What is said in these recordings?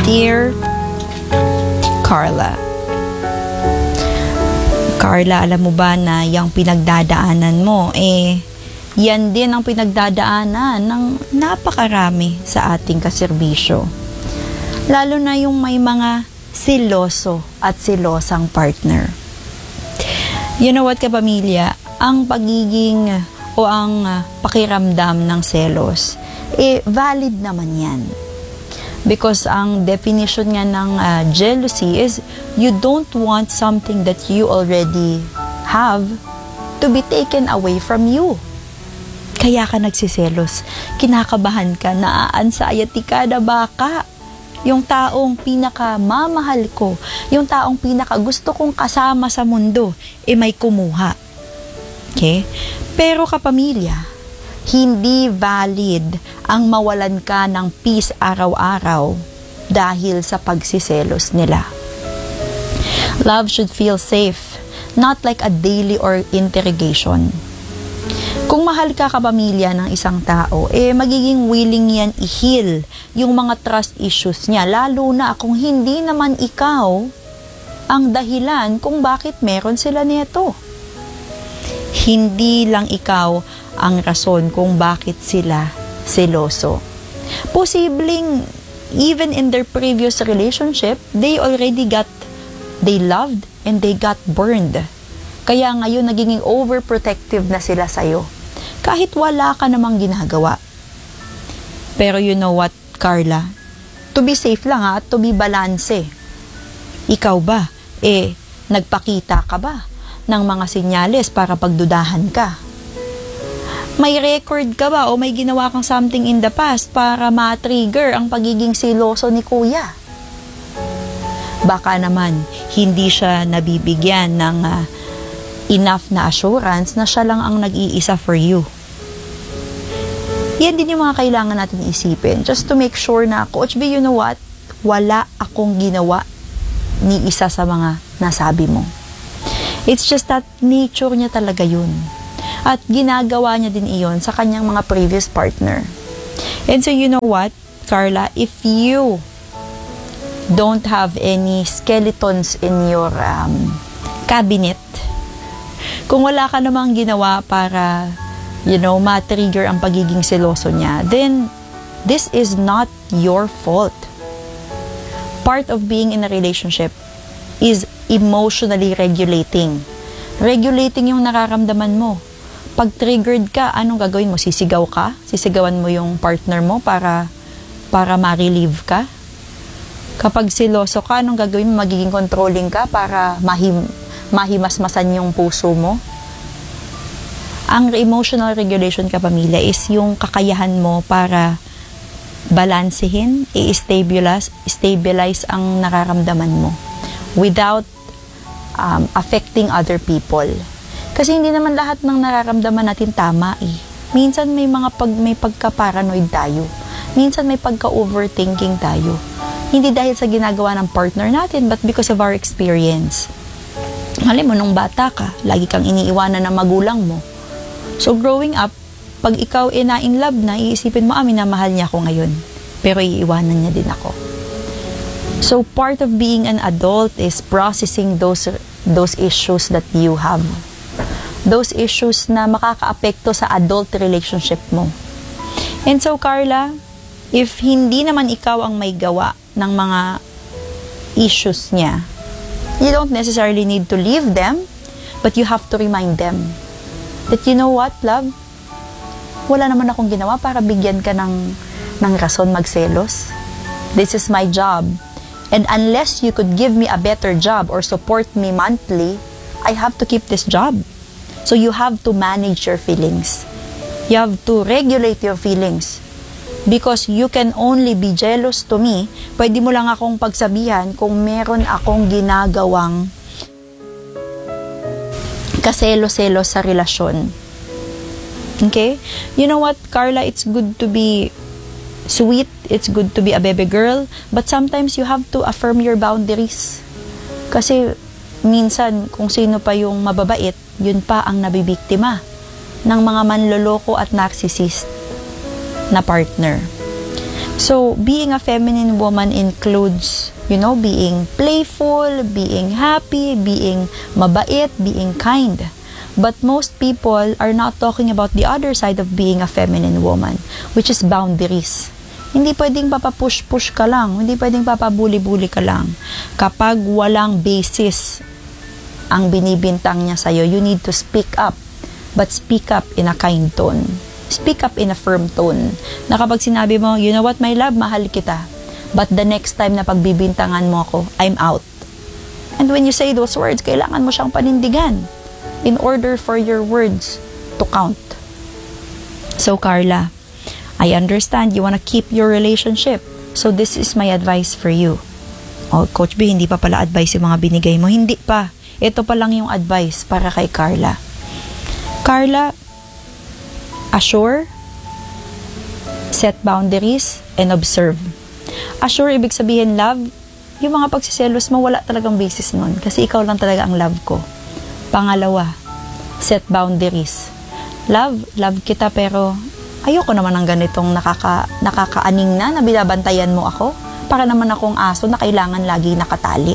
Dear Carla, alam mo ba na yung pinagdadaanan mo, yan din ang pinagdadaanan ng napakarami sa ating kaserbisyo. Lalo na yung may mga siloso at silosang partner. You know what, kapamilya? Ang pagiging o ang pakiramdam ng selos, valid naman yan. Because ang definition nga ng jealousy is you don't want something that you already have to be taken away from you. Kaya ka nagsiselos. Kinakabahan ka, naaansayati ka na baka yung taong pinakamamahal ko, yung taong pinakagusto kong kasama sa mundo, may kumuha. Okay? Pero kapamilya, hindi valid ang mawalan ka ng peace araw-araw dahil sa pagsiselos nila. Love should feel safe, not like a daily or interrogation. Kung mahal ka kapamilya ng isang tao, magiging willing yan i-heal yung mga trust issues niya, lalo na kung hindi naman ikaw ang dahilan kung bakit meron sila nito. Hindi lang ikaw ang rason kung bakit sila seloso. Posibleng even in their previous relationship, they loved and they got burned. Kaya ngayon naging overprotective na sila sa'yo. Kahit wala ka namang ginagawa. Pero you know what, Carla? To be safe lang at to be balanse. Ikaw ba, nagpakita ka ba ng mga senyales para pagdudahan ka? May record ka ba o may ginawa kang something in the past para ma-trigger ang pagiging siloso ni kuya? Baka naman, hindi siya nabibigyan ng enough na assurance na siya lang ang nag-iisa for you. Yan din yung mga kailangan natin isipin. Just to make sure na, Coach B, you know what? Wala akong ginawa ni isa sa mga nasabi mo. It's just that nature niya talaga yun. At ginagawa niya din iyon sa kanyang mga previous partner. And so you know what, Carla, if you don't have any skeletons in your cabinet, kung wala ka namang ginawa para, ma-trigger ang pagiging seloso niya, then this is not your fault. Part of being in a relationship is emotionally regulating. Regulating yung nararamdaman mo. Pag triggered ka, anong gagawin mo? Sisigaw ka? Sisigawan mo yung partner mo para ma-relieve ka? Kapag siloso ka, anong gagawin mo? Magiging controlling ka para mahimasmasan yung puso mo? Ang emotional regulation, kapamilya, is yung kakayahan mo para balansehin, i-stabilize ang nararamdaman mo without affecting other people. Kasi hindi naman lahat ng nararamdaman natin tama Minsan may pagka-paranoid tayo. Minsan may pagka-overthinking tayo. Hindi dahil sa ginagawa ng partner natin, but because of our experience. Alam mo, nung bata ka, lagi kang iniiwanan ng magulang mo. So growing up, pag ikaw na-in love na, iisipin mo, minamahal niya ako ngayon. Pero iiwanan niya din ako. So part of being an adult is processing those issues that you have. Those issues na makakaapekto sa adult relationship mo. And so, Carla, if hindi naman ikaw ang may gawa ng mga issues niya, you don't necessarily need to leave them, but you have to remind them that, you know what, love? Wala naman akong ginawa para bigyan ka ng rason magselos. This is my job. And unless you could give me a better job or support me monthly, I have to keep this job. So you have to manage your feelings. You have to regulate your feelings. Because you can only be jealous to me, pwede mo lang akong pagsabihan kung meron akong ginagawang kaselo-selos sa relasyon. Okay? You know what, Carla, it's good to be sweet, it's good to be a baby girl, but sometimes you have to affirm your boundaries. Kasi minsan, kung sino pa yung mababait, yun pa ang nabibiktima ng mga manloloko at narcissist na partner. So, being a feminine woman includes, being playful, being happy, being mabait, being kind. But most people are not talking about the other side of being a feminine woman, which is boundaries. Hindi pwedeng papapush-push ka lang, hindi pwedeng papabuli-buli ka lang. Kapag walang basis ang binibintang niya sa'yo, you need to speak up. But speak up in a kind tone. Speak up in a firm tone. Na kapag sinabi mo, you know what, my love, mahal kita. But the next time na pagbibintangan mo ako, I'm out. And when you say those words, kailangan mo siyang panindigan in order for your words to count. So, Carla, I understand you wanna keep your relationship. So, this is my advice for you. Oh, Coach B, hindi pa pala advice yung mga binigay mo. Hindi pa. Ito pa lang yung advice para kay Carla. Carla, assure, set boundaries, and observe. Assure, ibig sabihin, love, yung mga pagsiselos mo, wala talagang basis nun. Kasi ikaw lang talaga ang love ko. Pangalawa, set boundaries. Love kita pero ayoko naman ng ganitong nakakaaning na binabantayan mo ako. Para naman akong aso na kailangan lagi nakatali.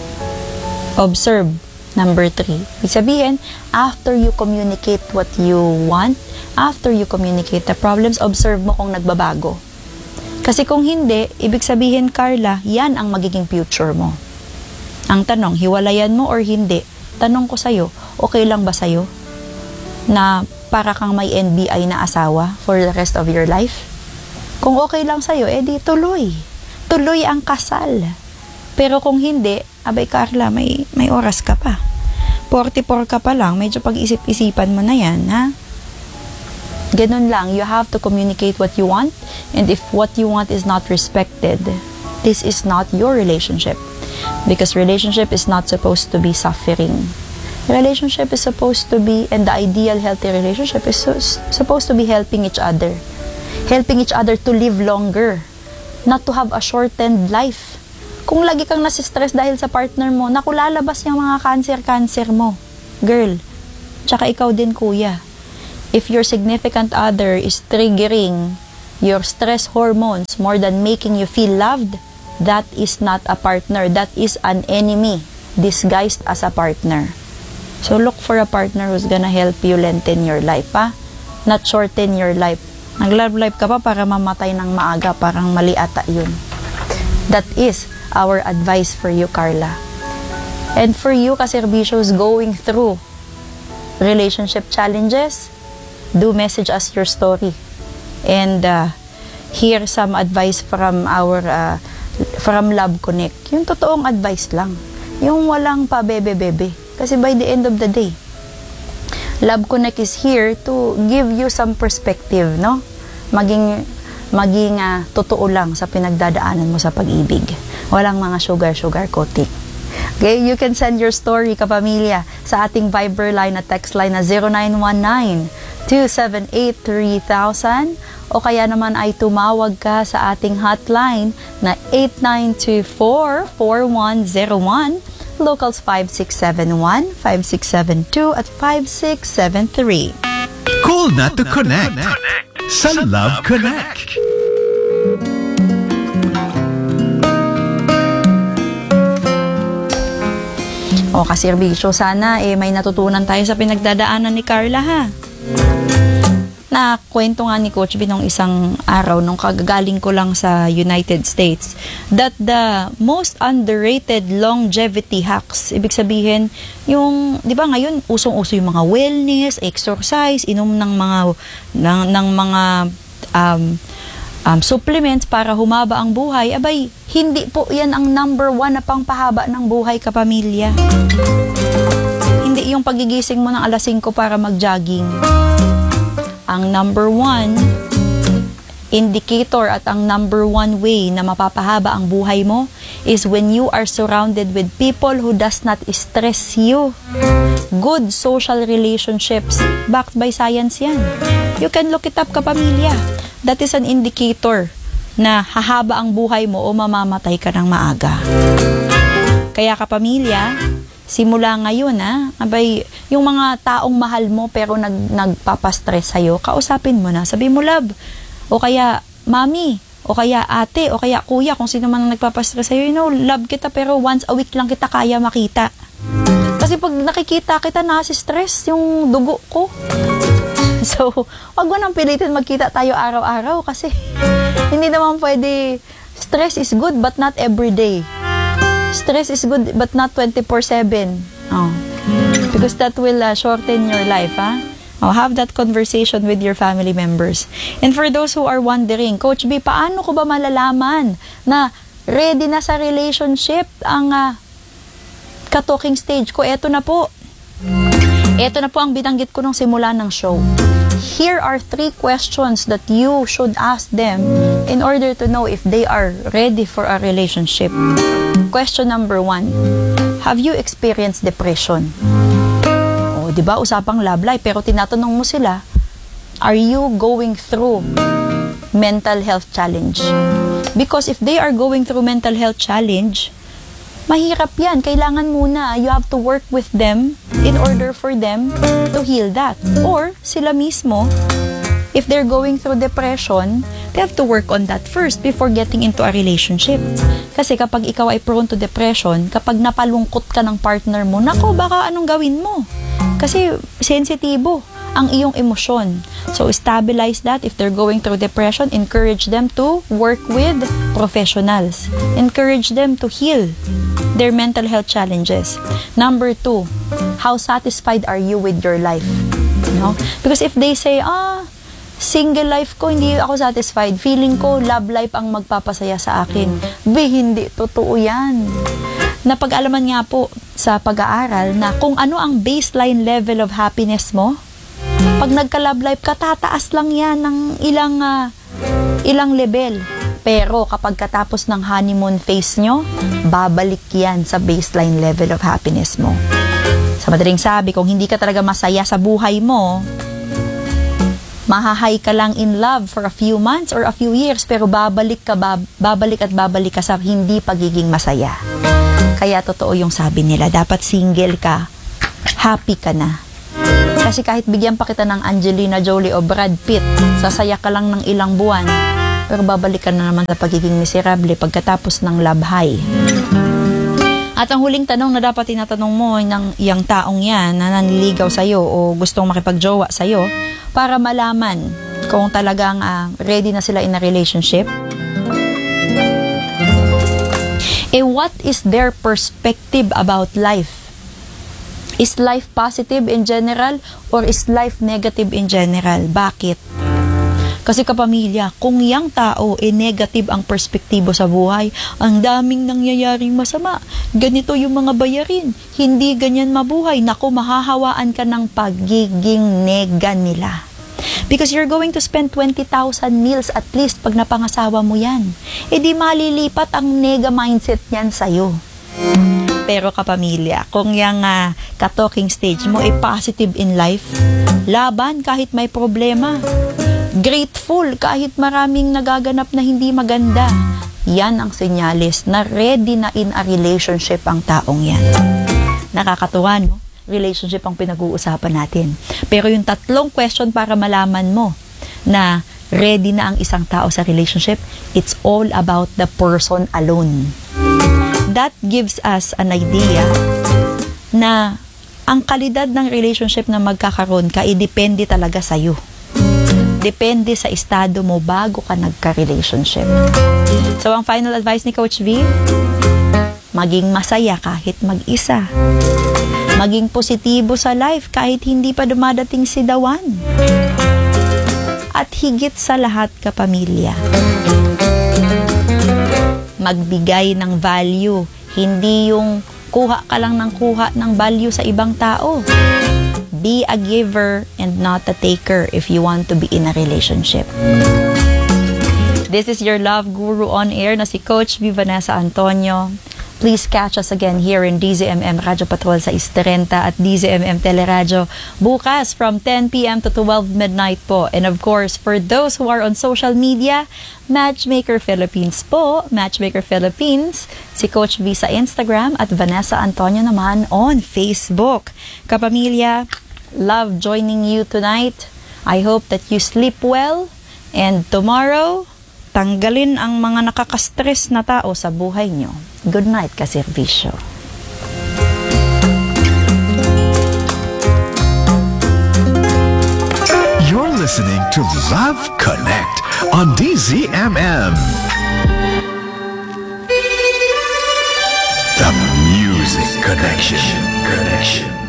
Observe. Number 3. Ibig sabihin, after you communicate what you want, after you communicate the problems, observe mo kung nagbabago. Kasi kung hindi, ibig sabihin, Carla, yan ang magiging future mo. Ang tanong, hiwalayan mo or hindi? Tanong ko sa'yo, okay lang ba sa'yo na para kang may NBI na asawa for the rest of your life? Kung okay lang sa'yo, edi tuloy. Tuloy ang kasal. Pero kung hindi, abay Carla, may oras ka pa. 44 ka pa lang, medyo pag-isip-isipan mo na yan, ha? Ganun lang, you have to communicate what you want, and if what you want is not respected, this is not your relationship. Because relationship is not supposed to be suffering. Relationship is supposed to be, and the ideal healthy relationship is supposed to be helping each other. Helping each other to live longer, not to have a shortened life. Kung lagi kang nasistress dahil sa partner mo, naku, lalabas yung mga cancer mo. Girl, tsaka ikaw din, kuya. If your significant other is triggering your stress hormones more than making you feel loved, that is not a partner. That is an enemy disguised as a partner. So look for a partner who's gonna help you lengthen your life, ha? Not shorten your life. Nag-love life ka pa para mamatay ng maaga, parang mali ata yun. That is our advice for you, Carla. And for you, kaserbisyo's going through relationship challenges, do message us your story. And hear some advice from from Love Connect. Yung totoong advice lang. Yung walang pa bebe-bebe. Kasi by the end of the day, Love Connect is here to give you some perspective, no? Maging totoo lang sa pinagdadaanan mo sa pag-ibig. Walang mga sugar coating. Okay, you can send your story, kapamilya, sa ating Viber line at text line na 0919-278-3000 o kaya naman ay tumawag ka sa ating hotline na 8924-4101, locals 5671, 5672 at 5673. Cool na to connect sa Love Connect. O kaserbisyo, sana may natutunan tayo sa pinagdadaanan ni Carla, ha? Na kwento nga ni Coach B nung isang araw, nung kagagaling ko lang sa United States, that the most underrated longevity hacks, ibig sabihin, yung, di ba ngayon, usong-uso yung mga wellness, exercise, inom ng mga supplements para humaba ang buhay, abay, hindi po yan ang number 1 na pangpahaba ng buhay, kapamilya. Hindi yung pagigising mo ng alas 5 para mag-jogging. Ang number 1 indicator at ang number 1 way na mapapahaba ang buhay mo is when you are surrounded with people who does not stress you. Good social relationships, backed by science yan. You can look it up, kapamilya. That is an indicator na hahaba ang buhay mo o mamamatay ka ng maaga. Kaya, kapamilya, simula ngayon, abay, yung mga taong mahal mo pero nagpapastress sa'yo, kausapin mo na. Sabi mo, love, o kaya, mami, o kaya ate, o kaya kuya, kung sino man ang nagpapastress sa'yo, love kita pero once a week lang kita kaya makita. Kasi pag nakikita kita, nasi-stress yung dugo ko. So, wag mo nang pilitin magkita tayo araw-araw kasi hindi naman pwede. Stress is good but not every day. Stress is good but not 24/7. Oh. Because that will shorten your life, ha? Have that conversation with your family members. And for those who are wondering, Coach B, paano ko ba malalaman na ready na sa relationship ang ka-talking stage ko? Eto na po. Eto na po ang binanggit ko nung simula ng show. Here are 3 questions that you should ask them in order to know if they are ready for a relationship. Question number 1. Have you experienced depression? O, di ba, usapang love life, pero tinatanong mo sila, are you going through mental health challenge? Because if they are going through mental health challenge, mahirap yan. Kailangan muna, you have to work with them in order for them to heal that. Or, sila mismo, if they're going through depression, they have to work on that first before getting into a relationship. Kasi kapag ikaw ay prone to depression, kapag napalungkot ka ng partner mo, nako, baka anong gawin mo? Kasi sensitibo ang iyong emosyon. So, stabilize that. If they're going through depression, encourage them to work with professionals. Encourage them to heal their mental health challenges. Number 2, how satisfied are you with your life? Because if they say, single life ko, hindi ako satisfied. Feeling ko, love life ang magpapasaya sa akin. Hindi totoo yan. Napag-alaman nga po sa pag-aaral na kung ano ang baseline level of happiness mo, pag nagka-love life ka, tataas lang yan ng ilang level. Pero kapag katapos ng honeymoon phase nyo, babalik yan sa baseline level of happiness mo. Sa madaling sabi, kung hindi ka talaga masaya sa buhay mo, mahahay ka lang in love for a few months or a few years, pero babalik at babalik ka sa hindi pagiging masaya. Kaya totoo yung sabi nila, dapat single ka, happy ka na. Kasi kahit bigyan pa kita ng Angelina Jolie o Brad Pitt, sasaya ka lang ng ilang buwan, pero babalik ka na naman sa pagiging miserable pagkatapos ng love high. At ang huling tanong na dapat tinatanong mo ng iyang taong yan na nanliligaw sa'yo o gustong makipagjowa sa'yo para malaman kung talagang ready na sila in a relationship. What is their perspective about life? Is life positive in general or is life negative in general? Bakit? Kasi kapamilya, kung yang tao negative ang perspektibo sa buhay, ang daming nangyayaring masama, ganito yung mga bayarin, hindi ganyan mabuhay, naku, mahahawaan ka ng pagiging nega nila. Because you're going to spend 20,000 meals at least pag napangasawa mo yan. Di malilipat ang nega mindset niyan sa'yo. Pero kapamilya, kung yung ka-talking stage mo positive in life, laban kahit may problema, grateful kahit maraming nagaganap na hindi maganda, yan ang senyales na ready na in a relationship ang taong yan. Nakakatuwa, no? Relationship ang pinag-uusapan natin. Pero yung 3 question para malaman mo na ready na ang isang tao sa relationship, it's all about the person alone. That gives us an idea na ang kalidad ng relationship na magkakaroon ka, depende talaga sa'yo. Depende sa estado mo bago ka nagka-relationship. So, ang final advice ni Coach V, maging masaya kahit mag-isa. Maging positibo sa life kahit hindi pa dumadating si the one. At higit sa lahat, kapamilya, magbigay ng value. Hindi yung kuha ka lang ng kuha ng value sa ibang tao. Be a giver and not a taker if you want to be in a relationship. This is your love guru on air na si Coach V. Vanessa Antonio. Please catch us again here in DZMM Radio Patrol sa Isterenta at DZMM Teleradio bukas from 10 p.m. to 12 midnight po. And of course, for those who are on social media, Matchmaker Philippines po, Matchmaker Philippines, si Coach V sa Instagram at Vanessa Antonio naman on Facebook. Kapamilya, love joining you tonight. I hope that you sleep well and tomorrow, Tanggalin ang mga nakaka-stress na tao sa buhay nyo. Good night, kaservisyo. You're listening to Love Connect on DZMM. The Music Connection.